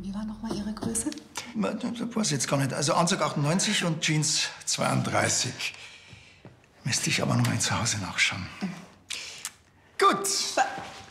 Wie war nochmal Ihre Größe? Das weiß ich jetzt gar nicht. Also Anzug 98 und Jeans 32. Müsste ich aber noch mal zu Hause nachschauen. Gut.